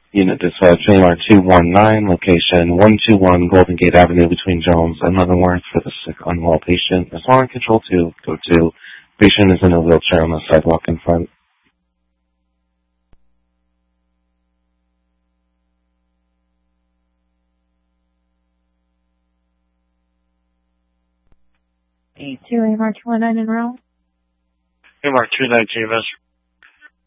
Unit dispatch, AMR 219, location 121 Golden Gate Avenue between Jones and Leavenworth for the sick unwell patient. Responding control 2, go 2. Patient is in a wheelchair on the sidewalk in front. A2 AMR 219 in row. AMR 219,